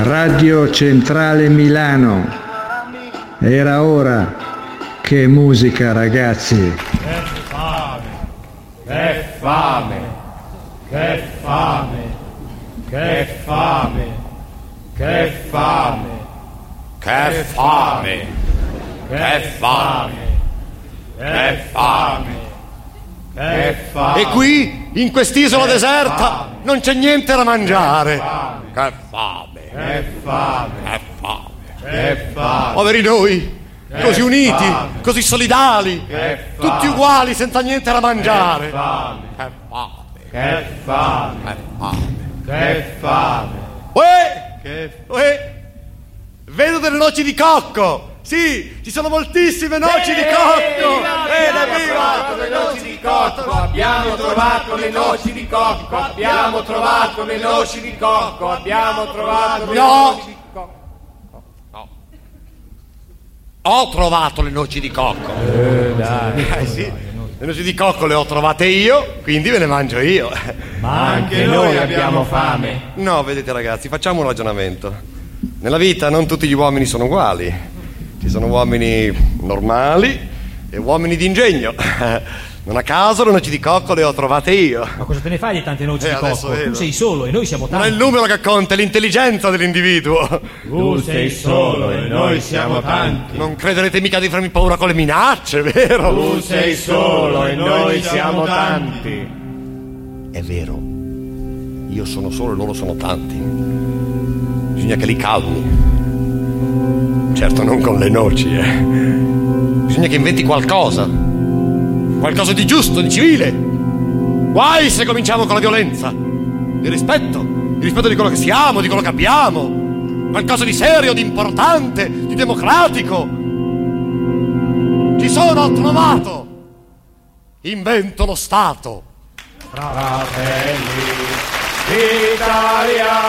Radio Centrale Milano. Era ora. Che musica, ragazzi. Che fame, che fame, che fame, che fame, che fame, Che fame, che fame, che fame, che fame. E qui, in quest'isola deserta, non c'è niente da mangiare. Che fame, Che fame, che fame. che fame, Poveri noi, così uniti, così solidali, che tutti uguali senza niente da mangiare. che fame, Che fame, che fame, che fame. che fame, Uè, che uè, vedo delle noci di cocco. Sì, ci sono moltissime noci di cocco. trovato le noci di cocco, abbiamo trovato le noci di cocco, abbiamo trovato le noci di cocco, abbiamo trovato le No. noci di cocco. Ho trovato le noci di cocco. Sì, le noci di cocco le ho trovate io, quindi ve le mangio io. Ma anche noi abbiamo fame. No, vedete ragazzi, facciamo un ragionamento. Nella vita non tutti gli uomini sono uguali. Ci sono uomini normali e uomini di ingegno. Non a caso le noci di cocco le ho trovate io. Ma cosa te ne fai di tante noci di adesso cocco? vedo. Tu sei solo e noi siamo Non è tanti. il numero che conta, è l'intelligenza dell'individuo. Tu sei solo e noi siamo tanti. Non crederete mica di farmi paura con le minacce, vero? Tu sei solo e noi siamo tanti. È vero. Io sono solo e loro sono tanti. Bisogna che li calmi. Certo non con le noci, Bisogna che inventi qualcosa. Qualcosa di giusto, di civile. Guai se cominciamo con la violenza. Il rispetto di quello che siamo, di quello che abbiamo. Qualcosa di serio, di importante, di democratico. Ci sono, ho trovato. Invento lo Stato. Fratelli italiani.